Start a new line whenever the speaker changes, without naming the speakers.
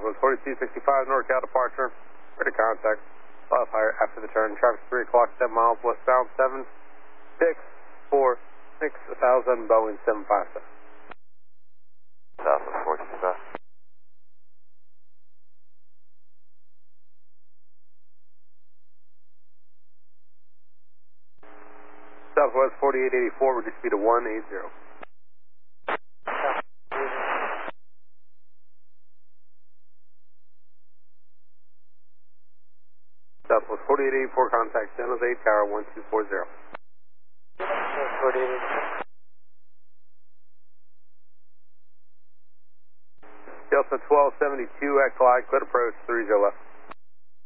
Southwest 4265 NorCal departure. Ready to contact. Fly higher after the turn. Traffic 3 o'clock, 7 miles westbound, 7646000 Boeing 757.
Southwest 4265.
Southwest 4884, reduce speed to 180. Southwest 4884, contact San Jose Tower 1240.
4884.
Delta 1272, Echo High, clear approach 30 left.